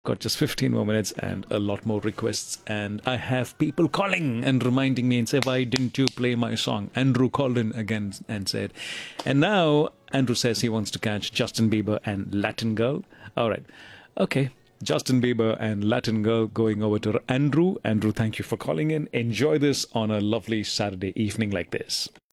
Got just 15 more minutes and a lot more requests. And I have people calling and reminding me and say, why didn't you play my song? Andrew called in again and said, and now Andrew says he wants to catch Justin Bieber and Latin Girl. All right. Okay. Justin Bieber and Latin Girl going over to Andrew. Andrew, thank you for calling in. Enjoy this on a lovely Saturday evening like this.